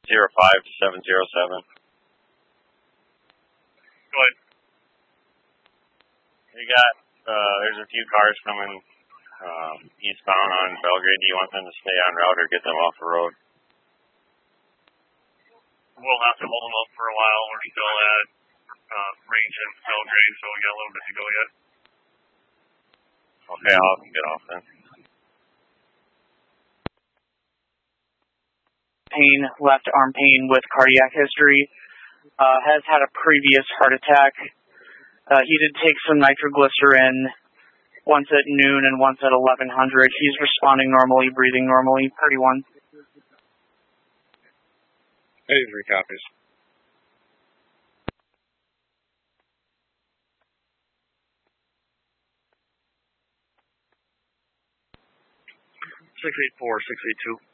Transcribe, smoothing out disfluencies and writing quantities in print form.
05707. Go ahead. You got, there's a few cars coming eastbound on Belgrade. Do you want them to stay on route or get them off the road? We'll have to hold them up for a while. We're still at range in Belgrade, so we got a little bit to go yet. Okay, I'll have them get off then. Pain, left arm pain with cardiac history, has had a previous heart attack. He did take some nitroglycerin once at noon and once at 1100. He's responding normally, breathing normally. 31. 83 copies. Six 8 4, 6 8 2.